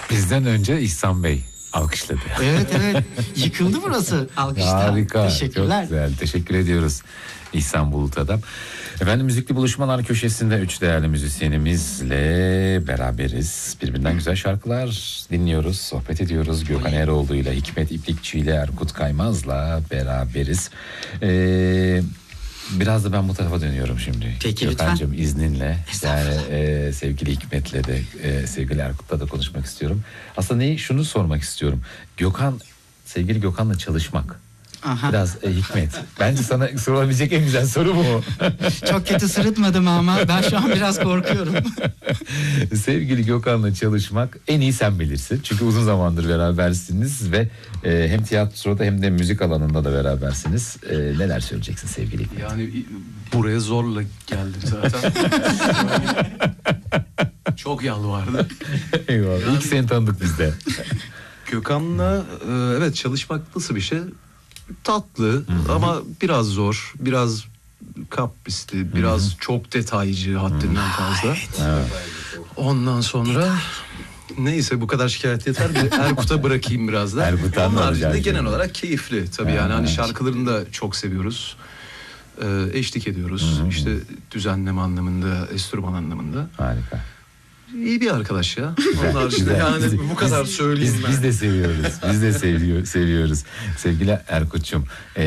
Bizden önce İhsan Bey alkışladı. Evet evet, yıkıldı burası alkışlar. Harika, Teşekkürler. çok güzel, teşekkür ediyoruz İhsan Bulut Adam. Efendim, Müzikli Buluşmalar köşesinde 3 değerli müzisyenimizle beraberiz. Birbirinden güzel şarkılar dinliyoruz, sohbet ediyoruz. Gökhan Eroğlu ile, Hikmet İplikçi ile, Erkut Kaymaz'la beraberiz. Biraz da ben bu tarafa dönüyorum şimdi. Peki, Gökhan'cığım, lütfen. izninle. Yani sevgili Hikmet'le de sevgili Erkut'la da konuşmak istiyorum. Aslında şunu sormak istiyorum. Sevgili Gökhan'la çalışmak. Aha. Biraz Hikmet. Bence sana sorulabilecek en güzel soru bu. Çok kötü sırıtmadım ama ben şu an biraz korkuyorum. Sevgili Gökhan'la çalışmak, en iyi sen bilirsin. Çünkü uzun zamandır berabersiniz ve hem tiyatroda hem de müzik alanında da berabersiniz. Neler söyleyeceksin sevgili Hikmet? Yani buraya zorla geldim zaten. Çok yalvardı. Eyvallah. Yani- İlk seni tanıdık biz de. Gökhan'la evet, çalışmak nasıl bir şey? Tatlı ama biraz zor, biraz kaprisli, biraz çok detaycı, haddinden fazla. Evet. Ondan sonra neyse, bu kadar şikayet yeter de Erkut'a bırakayım biraz da. Erkut'tan Onun da haricinde alacağız genel şimdi. olarak keyifli tabii, yani hani şarkılarını da çok seviyoruz. Eşlik ediyoruz. İşte düzenleme anlamında, enstrüman anlamında. Harika. İyi bir arkadaş ya. Onun haricinde Güzel. yani bu kadar söyleyeyim ben. Biz de seviyoruz. Biz de seviyoruz. Sevgili Erkut'cum.